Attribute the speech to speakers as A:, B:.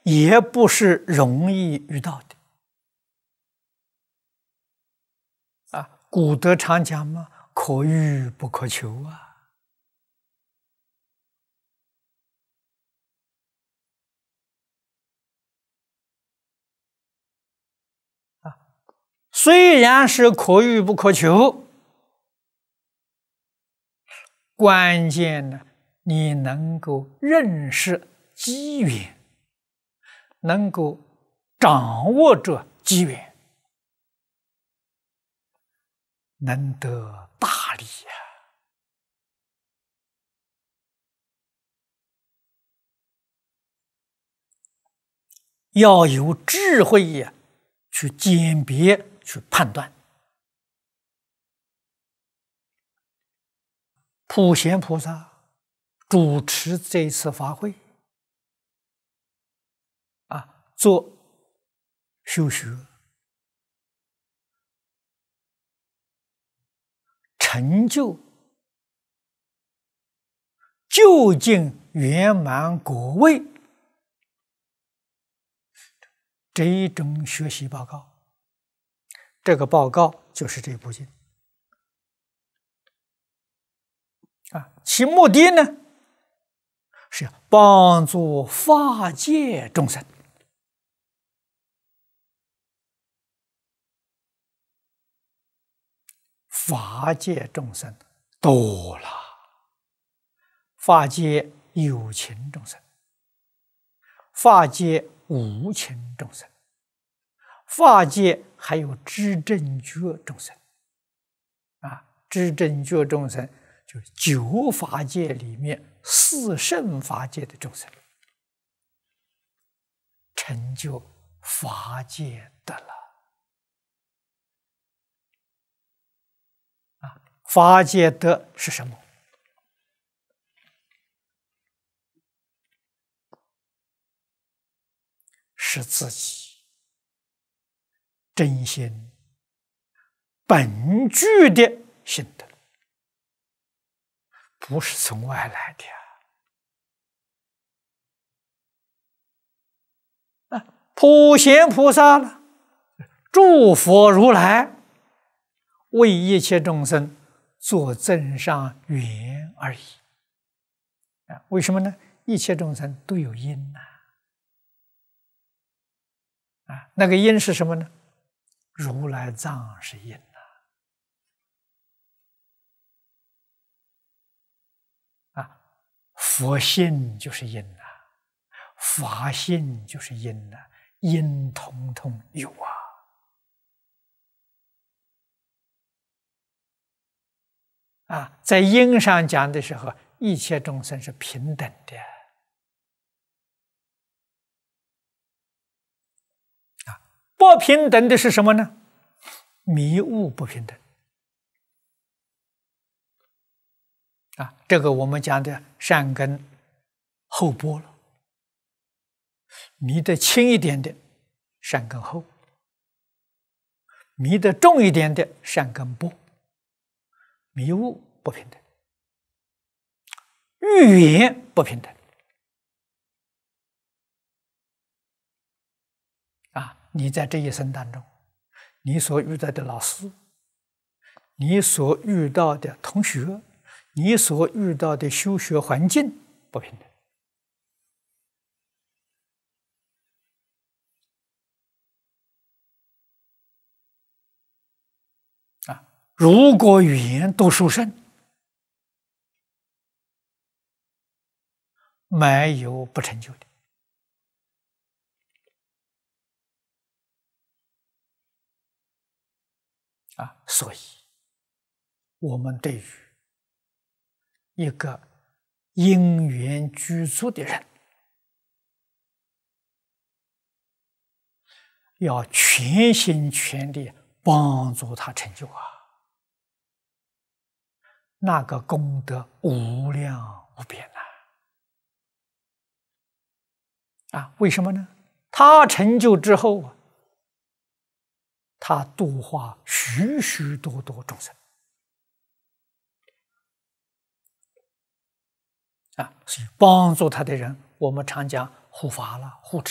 A: 也不是容易遇到的啊。古德常讲嘛，可遇不可求啊。虽然是可遇不可求，关键呢，你能够认识机缘，能够掌握着机缘，能得大利呀。要有智慧呀，去鉴别，去判断。普贤菩萨主持这一次法会做修学、成就、究竟圆满果位这一种学习报告。这个报告就是这部经其目的呢，是帮助法界众生法界众生多了，法界有情众生，法界无情众生，法界还有知正觉众生知正觉众生就是九法界里面四圣法界的众生，成就法界得了法界德是什么？是自己真心本具的心德，不是从外来的普贤菩萨了，诸佛如来为一切众生做增上缘而已为什么呢？一切众生都有因那个因是什么呢？如来藏是因佛性就是因法性就是因因统统有在因上讲的时候，一切众生是平等的不平等的是什么呢？迷悟不平等这个我们讲的善根厚薄了，迷得轻一点的善根厚，迷得重一点的善根薄，迷悟不平等，遇缘不平等你在这一生当中，你所遇到的老师，你所遇到的同学，你所遇到的修学环境不平等如果缘都殊胜，没有不成就的所以我们对于一个因缘具足的人，要全心全力帮助他成就那个功德无量无边为什么呢？他成就之后他度化许许多多众生所以帮助他的人，我们常讲护法了、护持